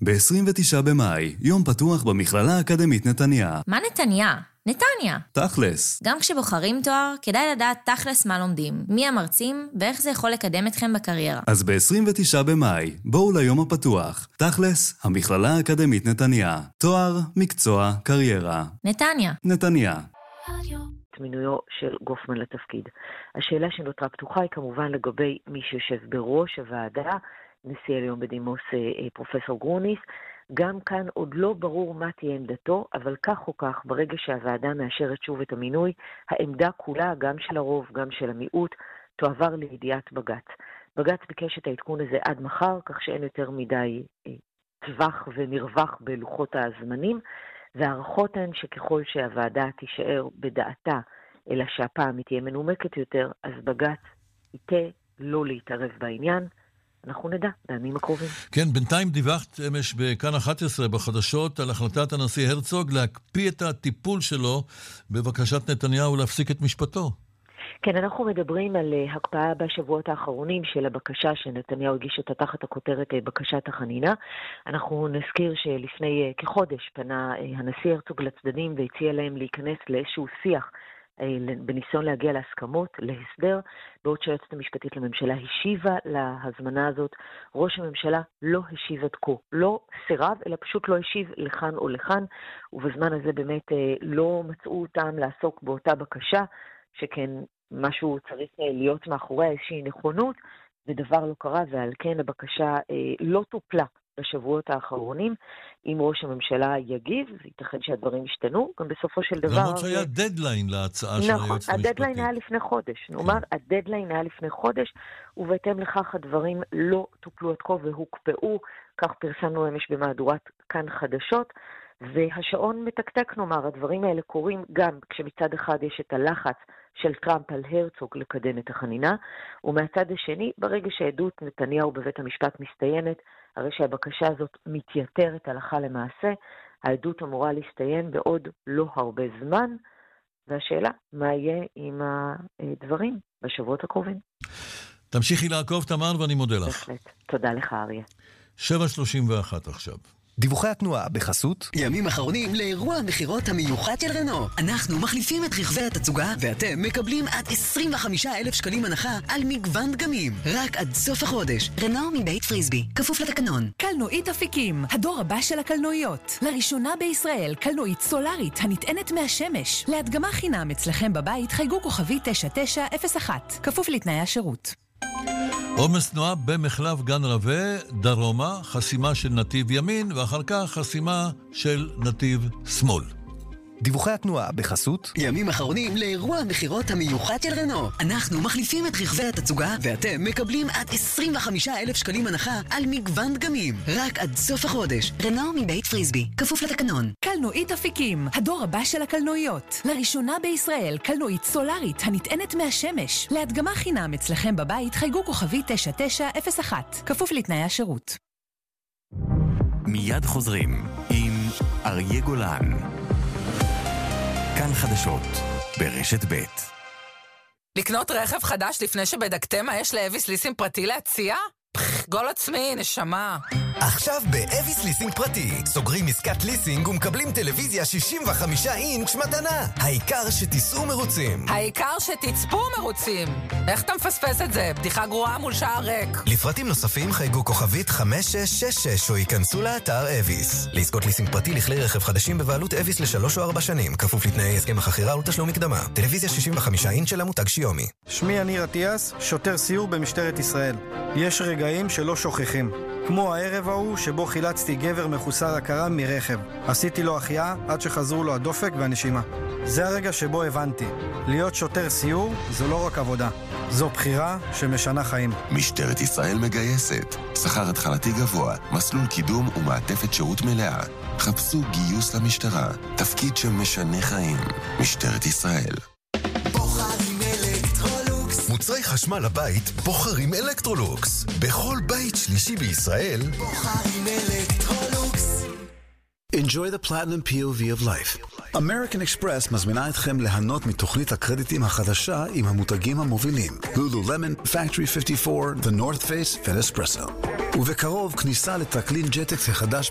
ב-29 במאי, יום פתוח במכללה האקדמית נתניה. מה נתניה? נתניה. תכלס. גם כשבוחרים תואר, כדאי לדעת תכלס מה לומדים, מי המרצים ואיך זה יכול לקדם אתכם בקריירה. אז ב-29 במאי, בואו ליום הפתוח. תכלס, המכללה האקדמית נתניה. תואר, מקצוע, קריירה. נתניה. נתניה. מינויו של גופמן לתפקיד. השאלה שנותרה פתוחה היא כמובן לגבי מי שיושב בראש הוועדה, נשיא העליון בדימוס פרופסור גרוניס. גם כאן עוד לא ברור מה תהיה עמדתו, אבל כך או כך, ברגע שהוועדה מאשרת שוב את המינוי, העמדה כולה, גם של הרוב, גם של המיעוט, תועבר לידיעת בג"ץ. בג"ץ ביקש את העדכון הזה עד מחר, כך שאין יותר מדי טווח ומרווח בלוחות הזמנים, והערכות הן שככל שהוועדה תישאר בדעתה, אלא שהפעם היא תהיה מנומקת יותר, אז בג"ץ ייתה לא להתערב בעניין. אנחנו נדע בימים הקרובים. כן, בינתיים דיווחת אמש בכאן 11 בחדשות על החלטת הנשיא הרצוג להקפיא את הטיפול שלו בבקשת נתניהו להפסיק את משפטו. כן, אנחנו מדברים על הקפאה בשבועות האחרונים של הבקשה שנתניהו הגיש אותה תחת הכותרת בקשת החנינה. אנחנו נזכיר שלפני כחודש פנה הנשיא הרצוג לצדדים והציע להם להיכנס לאיזשהו שיח בניסיון להגיע להסכמות, להסדר, בעוד שהיועצת המשפטית לממשלה השיבה להזמנה הזאת. ראש הממשלה לא השיב עד כה, לא סירב, אלא פשוט לא השיב לכאן או לכאן, ובזמן הזה באמת לא מצאו אותם לעסוק באותה בקשה, שכן משהו צריך להיות מאחורי איזושהי נכונות, ודבר לא קרה, ועל כן הבקשה לא טופלה בשבועות האחרונים. אם ראש הממשלה יגיב, ייתכן שהדברים ישתנו, גם בסופו של דבר... למרות שהיה דדליין להצעה של היועצת המשפטית. נכון, הדדליין היה לפני חודש. נאמר, הדדליין היה לפני חודש, ובהתאם לכך הדברים לא טופלו עד כה והוקפאו, כך פרסמנו אמש במהדורת כאן חדשות, והשעון מתקתק, נאמר, הדברים האלה קורים גם כשמצד אחד יש את הלחץ של טראמפ על הרצוג לקדם את החנינה, ומהצד השני, ברגע שהעדות נתניהו בבית המשפט מסתיימת, הרי שהבקשה הזאת מתייתרת הלכה למעשה, העדות אמורה להסתיים בעוד לא הרבה זמן, והשאלה, מה יהיה עם הדברים בשבועות הקרובים? תמשיכי לעקוב, תמר, ואני מודה לך. בהחלט. תודה לך, אריה. 7:31 עכשיו. דיווחי התנועה בחסות ימים אחרונים לאירוע המחירות המיוחד של רנו. אנחנו מחליפים את רכבי התצוגה ואתם מקבלים עד 25,000 שקלים הנחה על מגוון דגמים רק עד סוף החודש. רנו מבית פריסבי, כפוף לתקנון. קלנועית אפיקים, הדור הבא של הקלנועיות. לראשונה בישראל קלנועית סולארית הנטענת מהשמש. להדגמה חינם אצלכם בבית חייגו כוכבי 9901, כפוף לתנאי השירות. עומס תנועה במחלף גן רווה, דרומה, חסימה של נתיב ימין, ואחר כך חסימה של נתיב שמאל. דיווחי התנועה בחסות ימים אחרונים לאירוע המחירות המיוחד של רנו. אנחנו מחליפים את רכבי התצוגה ואתם מקבלים עד 25,000 שקלים הנחה על מגוון דגמים רק עד סוף החודש. רנו מבית פריסבי, כפוף לתקנון. קלנועית אפיקים, הדור הבא של הקלנועיות. לראשונה בישראל קלנועית סולארית הנטענת מהשמש. להדגמה חינם אצלכם בבית חייגו כוכבי 9901, כפוף לתנאי השירות. מיד חוזרים עם אריה גולן. כאן חדשות, ברשת ב'. לקנות רכב חדש לפני שבדקתם מה יש לאביס ליסינג פרטי להציע? גול עצמי, נשמה. עכשיו באביס ליסינג פרטי סוגרים עסקת ליסינג ומקבלים טלוויזיה 65 אינץ' מתנה. העיקר שתיסעו מרוצים. העיקר שתצפו מרוצים. איך אתה מפספס את זה? בדיחה גרועה מול שער ריק. לפרטים נוספים חייגו כוכבית 5666 או ייכנסו לאתר אביס. לעסקות ליסינג פרטי לכלי רכב חדשים בבעלות אביס ל3 או 4 שנים, כפוף לתנאי הסכם החכירה ולתשלום מקדמה. טלוויזיה 65 אינץ' של המותג שיומי. שמי יניר אטיאס, שוטר סיור במשטרת ישראל. יש רגעים שלא שוכחים. כמו הערב ההוא שבו חילצתי גבר מחוסר הכרה מרכב. עשיתי לו החייאה עד שחזרו לו הדופק והנשימה. זה הרגע שבו הבנתי. להיות שוטר סיור זו לא רק עבודה. זו בחירה שמשנה חיים. משטרת ישראל מגייסת. שכר התחלתי גבוה, מסלול קידום ומעטפת שירות מלאה. חפשו גיוס למשטרה. תפקיד שמשנה חיים. משטרת ישראל. מוצרי חשמל לבית בוחרים אלקטרולוקס. בכל בית שלישי בישראל בוחרים אלקטרולוקס. Enjoy the platinum POV of life. American Express מזמינה אתכם ליהנות מתוכנית הקרדיטים החדשה עם המותגים המובילים. Lululemon, Factory 54, The North Face ונספרסו. ובקרוב כניסה לטרקלין ג'טקס החדש